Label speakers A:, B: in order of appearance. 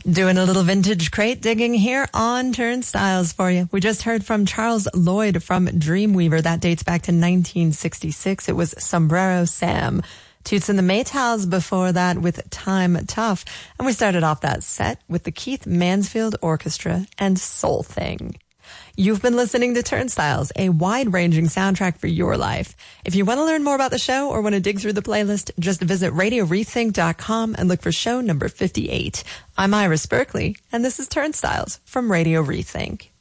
A: Doing a little vintage crate digging here on Turnstiles for you. We just heard from Charles Lloyd from Dreamweaver. That dates back to 1966. It was Sombrero Sam. Toots and the Maytals before that with Time Tough. And we started off that set with the Keith Mansfield Orchestra and Soul Thing. You've been listening to Turnstiles, a wide-ranging soundtrack for your life. If you want to learn more about the show or want to dig through the playlist, just visit RadioRethink.com and look for show number 58. I'm Iris Berkeley, and this is Turnstiles from Radio Rethink.